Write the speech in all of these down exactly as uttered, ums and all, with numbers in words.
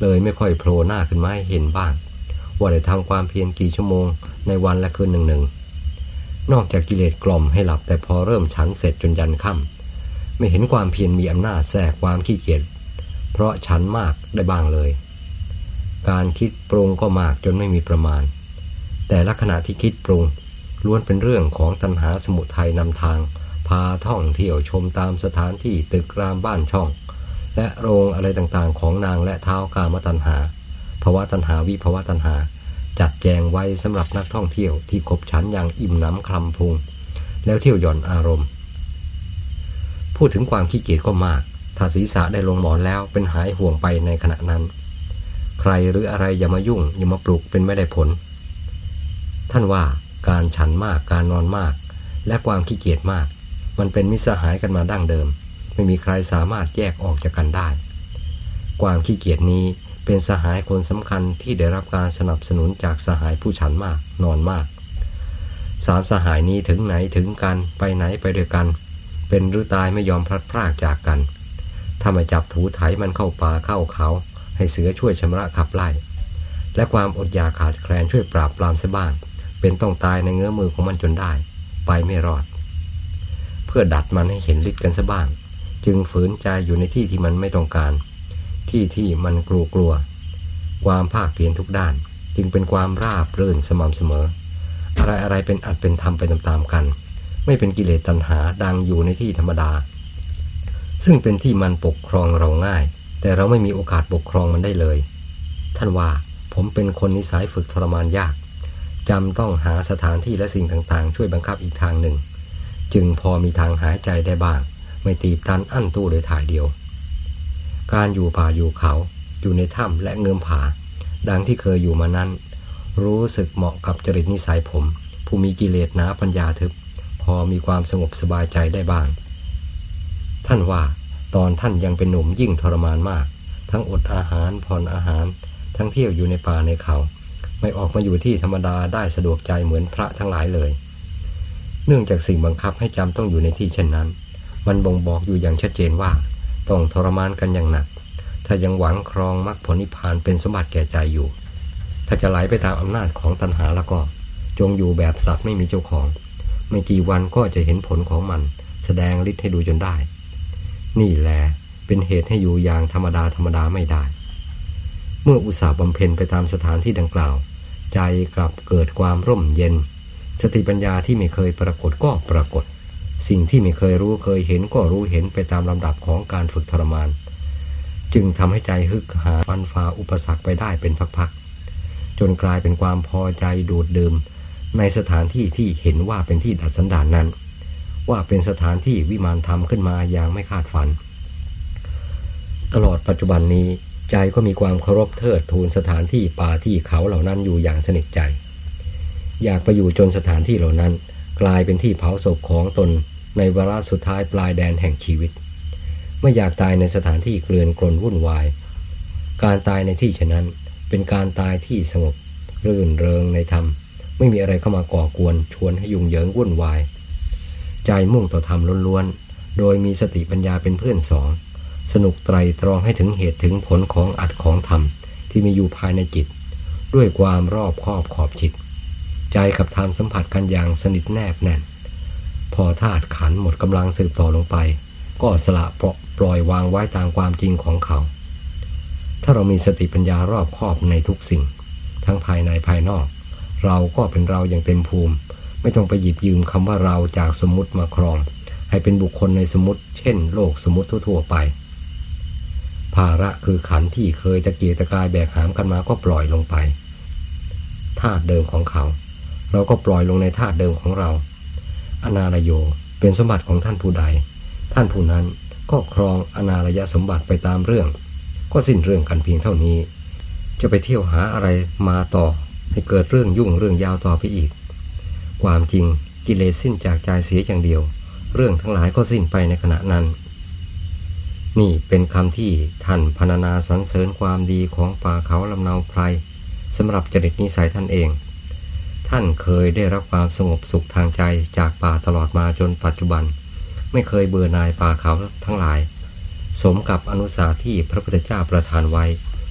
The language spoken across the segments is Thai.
เลยไม่ค่อยโผล่หน้าขึ้นมาให้เห็นบ้างว่าได้ทำความเพียรกี่ชั่วโมงในวันและคืนหนึ่งหนึ่งนอกจากกิเลสกล่อมให้หลับแต่พอเริ่มฉันเสร็จจนยันค่ำไม่เห็นความเพียรมีอำนาจแทรกความขี้เกียจเพราะฉันมากได้บ้างเลยการคิดปรุงก็มากจนไม่มีประมาณแต่ละขณะที่คิดปรุงล้วนเป็นเรื่องของตัณหาสมุทัยนำทางพาท่องเที่ยวชมตามสถานที่ตึกรามบ้านช่องและโรงอะไรต่างๆของนางและท้าวกามตัณหาภวตัณหาวิภวตัณหาจัดแจงไว้สำหรับนักท่องเที่ยวที่ขบฉันอย่างอิ่มหนำคลำพุงแล้วเที่ยวหย่อนอารมณ์พูดถึงความขี้เกียจก็มากถ้าศีรษะได้ลงหมอนแล้วเป็นหายห่วงไปในขณะนั้นใครหรืออะไรอย่ามายุ่งอย่ามาปลุกเป็นไม่ได้ผลท่านว่าการฉันมากการนอนมากและความขี้เกียจมากมันเป็นมิตรสหายกันมาดั้งเดิมไม่มีใครสามารถแยกออกจากกันได้ความขี้เกียจนี้เป็นสหายคนสำคัญที่ได้รับการสนับสนุนจากสหายผู้ฉันมากนอนมากสามสหายนี้ถึงไหนถึงกันไปไหนไปด้วยกันเป็นหรือตายไม่ยอมพลัดพรากจากกันถ้าไม่จับถูไถมันเข้าป่าเข้าเขาให้เสือช่วยชำระขับไล่และความอดอยากขาดแคลนช่วยปราบปรามซะบ้างเป็นต้องตายในเงื้อมือของมันจนได้ไปไม่รอดเพื่อดัดมันให้เห็นฤทธิ์กันซะบ้างจึงฝืนใจอยู่ในที่ที่มันไม่ต้องการที่ที่มันกลัวกลัวความภาคเพียรทุกด้านจึงเป็นความราบรื่นสม่ำเสมออะไรอะไรเป็นอัดเป็นธรรมไปตามๆกันไม่เป็นกิเลสตัณหาดังอยู่ในที่ธรรมดาซึ่งเป็นที่มันปกครองเราง่ายแต่เราไม่มีโอกาสปกครองมันได้เลยท่านว่าผมเป็นคนนิสัยฝึกทรมานยากจำต้องหาสถานที่และสิ่งต่างๆช่วยบังคับอีกทางหนึ่งจึงพอมีทางหายใจได้บ้างไม่ตีบตันอั้นตู้โดยถ่ายเดียวการอยู่ป่าอยู่เขาอยู่ในถ้ำและเงื้อมผาดังที่เคยอยู่มานั้นรู้สึกเหมาะกับจริตนิสัยผมผู้มีกิเลสหนาปัญญาทึบพอมีความสงบสบายใจได้บ้างท่านว่าตอนท่านยังเป็นหนุ่มยิ่งทรมานมากทั้งอดอาหารผ่อนอาหารทั้งเที่ยวอยู่ในป่าในเขาไม่ออกมาอยู่ที่ธรรมดาได้สะดวกใจเหมือนพระทั้งหลายเลยเนื่องจากสิ่งบังคับให้จำต้องอยู่ในที่เช่นนั้นมันบ่งบอกอยู่อย่างชัดเจนว่าต้องทรมานกันอย่างหนักถ้ายังหวังครองมรรคผลนิพพานเป็นสมบัติแก่ใจอยู่ถ้าจะไหลไปตามอำนาจของตัณหาแล้วก็จงอยู่แบบสัตว์ไม่มีเจ้าของไม่กี่วันก็จะเห็นผลของมันแสดงฤทธิ์ให้ดูจนได้นี่แหละเป็นเหตุให้อยู่อย่างธรรมดาธรรมดาไม่ได้เมื่ออุตส่าห์บำเพ็ญไปตามสถานที่ดังกล่าวใจกลับเกิดความร่มเย็นสติปัญญาที่ไม่เคยปรากฏก็ปรากฏสิ่งที่ไม่เคยรู้เคยเห็นก็รู้เห็นไปตามลำดับของการฝึกทรมานจึงทำให้ใจฮึกหาฟันฝ่าอุปสรรคไปได้เป็นพักๆจนกลายเป็นความพอใจดูดดื่มในสถานที่ที่เห็นว่าเป็นที่ดัดสันดานนั้นว่าเป็นสถานที่วิมานธรรมขึ้นมาอย่างไม่คาดฝันตลอดปัจจุบันนี้ใจก็มีความเคารพเทิดทูนสถานที่ป่าที่เขาเหล่านั้นอยู่อย่างสนิทใจอยากไปอยู่จนสถานที่เหล่านั้นกลายเป็นที่เผาศพของตนในวาระสุดท้ายปลายแดนแห่งชีวิตไม่อยากตายในสถานที่เกลื่อนกลนวุ่นวายการตายในที่เช่นนั้นเป็นการตายที่สงบรื่นเริงในธรรมไม่มีอะไรเข้ามาก่อกวนชวนให้ยุ่งเหยิงวุ่นวายใจมุ่งต่อธรรมล้วนๆโดยมีสติปัญญาเป็นเพื่อนสองสนุกไตรตรองให้ถึงเหตุถึงผลของอัตของธรรมที่มีอยู่ภายในจิตด้วยความรอบคอบขอบจิตใจกับธรรมสัมผัสกันอย่างสนิทแนบแน่นพอธาตุขันธ์หมดกำลังสืบต่อลงไปก็สละปล่อยวางไว้ตามความจริงของเขาถ้าเรามีสติปัญญารอบคอบในทุกสิ่งทั้งภายในภายนอกเราก็เป็นเราอย่างเต็มภูมิไม่ต้องไปหยิบยืมคำว่าเราจากสมมุติมาครองให้เป็นบุคคลในสมมุติเช่นโลกสมมุติทั่วๆไปภาระคือขันธ์ที่เคยตะเกียกตะกายแบกหามกันมาก็ปล่อยลงไปธาตุเดิมของเขาเราก็ปล่อยลงในธาตุเดิมของเราอนาลโยเป็นสมบัติของท่านผู้ใดท่านผู้นั้นก็ครองอนาลยสมบัติไปตามเรื่องก็สิ้นเรื่องกันเพียงเท่านี้จะไปเที่ยวหาอะไรมาต่อให้เกิดเรื่องยุ่งเรื่องยาวต่อไปอีกความจริงกิเลสสิ้นจากใจเสียอย่างเดียวเรื่องทั้งหลายก็สิ้นไปในขณะนั้นนี่เป็นคำที่ท่านพรรณนาสรรเสริญความดีของป่าเขาลำเนาไพรสำหรับจริตนิสัยท่านเองท่านเคยได้รับความสงบสุขทางใจจากป่าตลอดมาจนปัจจุบันไม่เคยเบื่อหน่ายป่าเขาทั้งหลายสมกับอนุสาสน์ที่พระพุทธเจ้าประทานไว้เพื่อพระ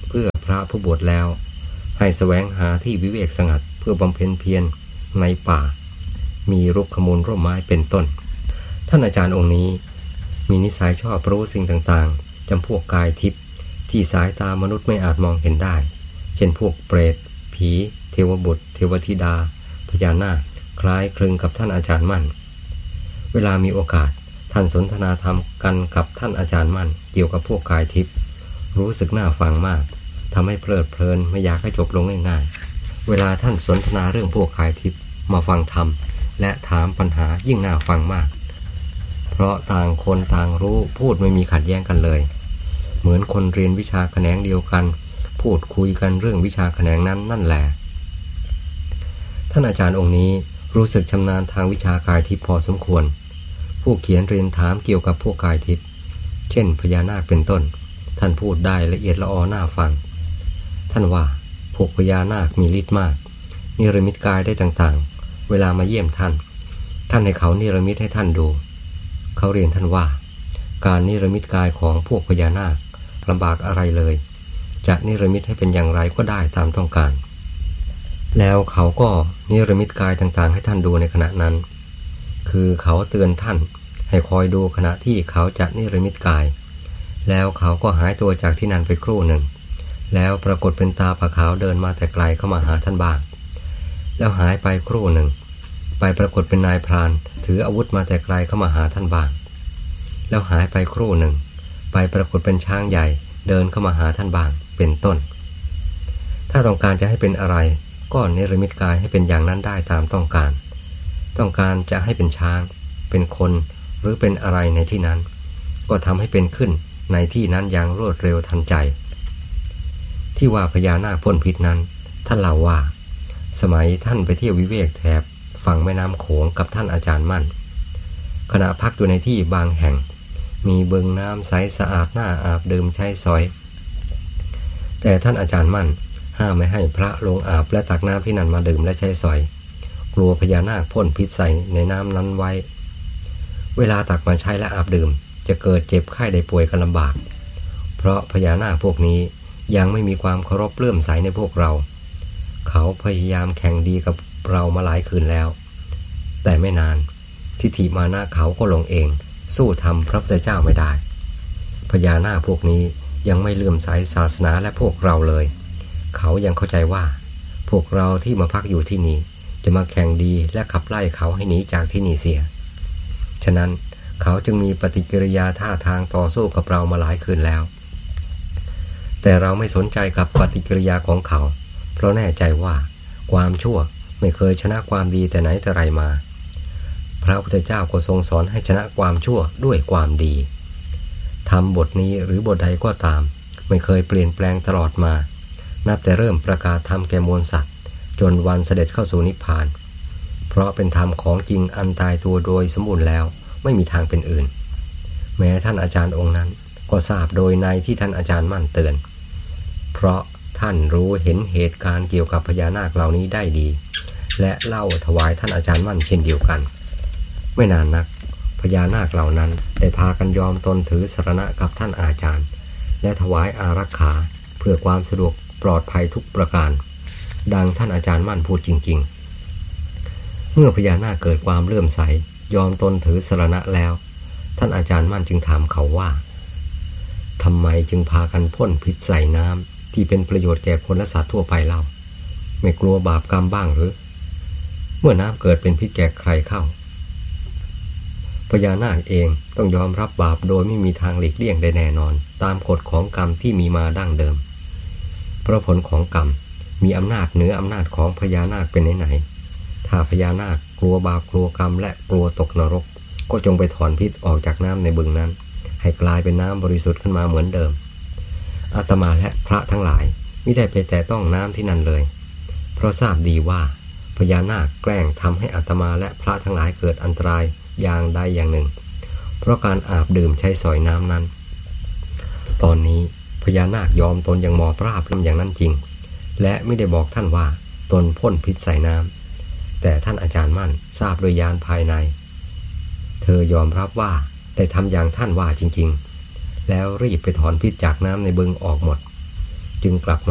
ระผู้บวชแล้วให้แสวงหาที่วิเวกสงัดเพื่อบำเพ็ญเพียรในป่ามีรุกขมูลร่มไม้เป็นต้นท่านอาจารย์องค์นี้มีนิสัยชอบรู้สิ่งต่างๆจำพวกกายทิพย์ที่สายตามนุษย์ไม่อาจมองเห็นได้เช่นพวกเปรตผีเทวบุตรเทวธิดาพญานาคคล้ายคลึงกับท่านอาจารย์มั่นเวลามีโอกาสท่านสนทนาธรรมกันกับท่านอาจารย์มั่นเกี่ยวกับพวกกายทิพย์รู้สึกน่าฟังมากทำให้เพลิดเพลินไม่อยากให้จบลงง่ายๆเวลาท่านสนทนาเรื่องพวกกายทิพย์มาฟังธรรมและถามปัญหายิ่งน่าฟังมากเพราะต่างคนต่างรู้พูดไม่มีขัดแย้งกันเลยเหมือนคนเรียนวิชาแขนงเดียวกันพูดคุยกันเรื่องวิชาแขนงนั้นนั่นแหละท่านอาจารย์องค์นี้รู้สึกชำนาญทางวิชากายทิพย์พอสมควรผู้เขียนเรียนถามเกี่ยวกับพวกกายทิพย์เช่นพญานาคเป็นต้นท่านพูดได้ละเอียดละออน่าฟังท่านว่าพวกพญานาคมีฤทธิ์มากนิรมิตกายได้ต่างๆเวลามาเยี่ยมท่านท่านให้เขานิรมิตให้ท่านดูเขาเรียนท่านว่าการนิรมิตกายของพวกพญานาคลำบากอะไรเลยจะนิรมิตให้เป็นอย่างไรก็ได้ตามต้องการแล้วเขาก็นิรมิตกายต่างๆให้ท่านดูในขณะนั้นคือเขาเตือนท่านให้คอยดูขณะที่เขาจะนิรมิตกายแล้วเขาก็หายตัวจากที่นั่นไปครู่หนึ่งแล้วปรากฏเป็นตาผาขาวเดินมาแต่ไกลเข้ามาหาท่านบ้างแล้วหายไปครู่หนึ่งไปปรากฏเป็นนายพรานถืออาวุธมาแต่ไกลเข้ามาหาท่านบ้างแล้วหายไปครู่หนึ่งไปปรากฏเป็นช้างใหญ่เดินเข้ามาหาท่านบ้างเป็นต้นถ้าต้องการจะให้เป็นอะไรก็เนรมิตกายให้เป็นอย่างนั้นได้ตามต้องการต้องการจะให้เป็นช้างเป็นคนหรือเป็นอะไรในที่นั้นก็ทำให้เป็นขึ้นในที่นั้นอย่างรวดเร็วทันใจที่ว่าพญานาคพ่นพิษนั้นท่านเล่าว่าสมัยท่านไปเที่ยววิเวกแถบฝั่งแม่น้ำโขงกับท่านอาจารย์มั่นขณะพักอยู่ในที่บางแห่งมีบึงน้ำใสสะอาดน่าอาบดื่มใช้สอยแต่ท่านอาจารย์มั่นห้ามไม่ให้พระลงอาบและตักน้ำที่นั่นมาดื่มและใช้สอยกลัวพญานาคพ่นพิษใส่ในน้ำนั้นไว้เวลาตักมาใช้และอาบดื่มจะเกิดเจ็บไข้ได้ป่วยกันลำบากเพราะพญานาคพวกนี้ยังไม่มีความเคารพเลื่อมใสในพวกเราเขาพยายามแข่งดีกับเรามาหลายคืนแล้วแต่ไม่นานทิฏฐิมานะเขาก็ลงเองสู้ทำพระพุทธเจ้าไม่ได้พญานาคพวกนี้ยังไม่เลื่อมใสศาสนาและพวกเราเลยเขายังเข้าใจว่าพวกเราที่มาพักอยู่ที่นี่จะมาแข่งดีและขับไล่เขาให้หนีจากที่นี่เสียฉะนั้นเขาจึงมีปฏิกิริยาท่าทางต่อสู้กับเรามาหลายคืนแล้วแต่เราไม่สนใจกับปฏิกิริยาของเขาเพราะแน่ใจว่าความชั่วไม่เคยชนะความดีแต่ไหนแต่ไรมาพระพุทธเจ้าก็ทรงสอนให้ชนะความชั่วด้วยความดีธรรมบทนี้หรือบทใดก็ตามไม่เคยเปลี่ยนแปลงตลอดมานับแต่เริ่มประกาศธรรมแก่มวลสัตว์จนวันเสด็จเข้าสู่นิพพานเพราะเป็นธรรมของจริงอันตายตัวโดยสมบูรณ์แล้วไม่มีทางเป็นอื่นแม้ท่านอาจารย์องค์นั้นก็ทราบโดยในที่ท่านอาจารย์มั่นเตือนเพราะท่านรู้เห็นเหตุการณ์เกี่ยวกับพญานาคเหล่านี้ได้ดีและเล่าถวายท่านอาจารย์มั่นเช่นเดียวกันไม่นานนักพญานาคเหล่านั้นได้พากันยอมตนถือสรณะกับท่านอาจารย์และถวายอารักขาเพื่อความสะดวกปลอดภัยทุกประการดังท่านอาจารย์มั่นพูดจริงๆเมื่อพญานาคเกิดความเลื่อมใสยอมตนถือสรณะแล้วท่านอาจารย์มั่นจึงถามเขาว่าทำไมจึงพากันพ่นพิษใส่น้ำที่เป็นประโยชน์แก่คนและสัตว์ทั่วไปเล่าไม่กลัวบาปกรรมบ้างหรือเมื่อน้ำเกิดเป็นพิษแก่ใครเข้าพญานาคเองต้องยอมรับบาปโดยไม่มีทางหลีกเลี่ยงได้แน่นอนตามกฎของกรรมที่มีมาดั้งเดิมเพราะผลของกรรมมีอำนาจเหนืออำนาจของพญานาคเป็นไหนๆถ้าพญานาคกลัวบาปกลัวกรรมและกลัวตกนรกก็จงไปถอนพิษออกจากน้ำในบึงนั้นให้กลายเป็นน้ำบริสุทธิ์ขึ้นมาเหมือนเดิมอาตมาและพระทั้งหลายไม่ได้ไปแตะต้องน้ำที่นั่นเลยเพราะทราบดีว่าพญานาคแกล้งทำให้อาตมาและพระทั้งหลายเกิดอันตรายอย่างใดอย่างหนึ่งเพราะการอาบดื่มใช้สอยน้ำนั้นตอนนี้พญานาคยอมตนอย่างหมอบราบลำอย่างนั้นจริงและไม่ได้บอกท่านว่าตนพ่นพิษใส่น้ำแต่ท่านอาจารย์มั่นทราบโดยญาณภายในเธอยอมรับว่าได้ทำอย่างท่านว่าจริงๆแล้วรีบไปถอนพิษจากน้ำในบึงออกหมดจึงกลับ